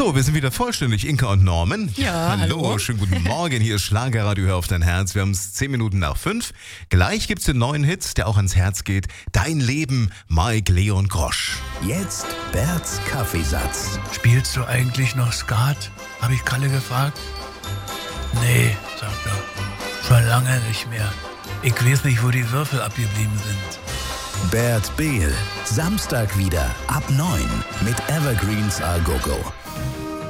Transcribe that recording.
So, wir sind wieder vollständig, Inka und Norman. Ja, hallo. Schönen guten Morgen, hier ist Schlagerradio, hör auf dein Herz. Wir haben es 10 Minuten nach 5. Gleich gibt's den neuen Hit, der auch ans Herz geht. Dein Leben, Mike Leon Grosch. Jetzt Berts Kaffeesatz. Spielst du eigentlich noch Skat? Habe ich Kalle gefragt. Nee, sagt er. Schon lange nicht mehr. Ich weiß nicht, wo die Würfel abgeblieben sind. Bert Behl. Samstag wieder ab 9 mit Evergreens A Go Go.